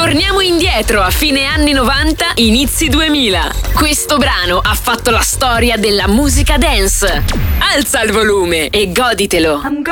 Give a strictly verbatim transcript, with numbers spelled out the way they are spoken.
Torniamo indietro a fine anni novanta, inizi duemila. Questo brano ha fatto la storia della musica dance. Alza il volume e goditelo.